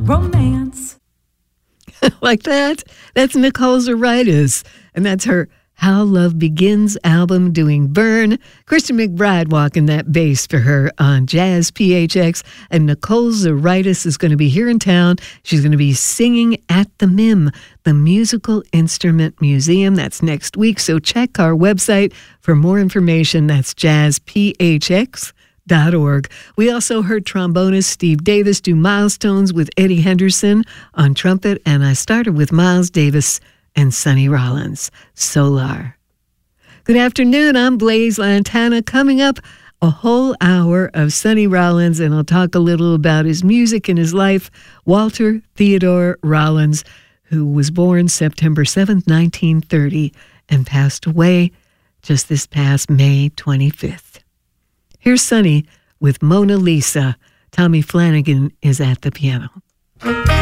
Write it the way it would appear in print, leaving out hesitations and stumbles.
romance. Like that? That's Nicole Zaritis, and that's her How Love Begins album doing Burn. Christian McBride walking that bass for her on Jazz PHX, and Nicole Zaritis is going to be here in town. She's going to be singing at the MIM, the Musical Instrument Museum. That's next week, so check our website for more information. That's jazzphx.org. We also heard trombonist Steve Davis do Milestones with Eddie Henderson on trumpet, and I started with Miles Davis and Sonny Rollins, Solar. Good afternoon, I'm Blaise Lantana. Coming up, a whole hour of Sonny Rollins, and I'll talk a little about his music and his life. Walter Theodore Rollins, who was born September 7th, 1930, and passed away just this past May 25th. Here's Sonny with Mona Lisa. Tommy Flanagan is at the piano.